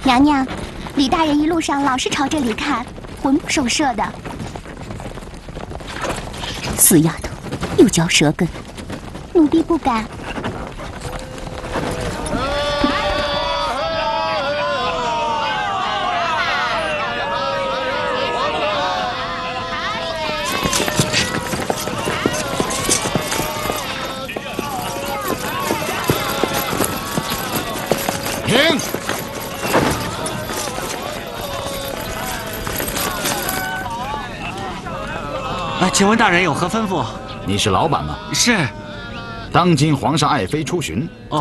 娘娘，李大人一路上老是朝这里看，魂不守舍的。 死丫头，又嚼舌根。 奴婢不敢。 停！ 请问大人有何吩咐？ 你是老板吗？ 是。 当今皇上爱妃出巡，在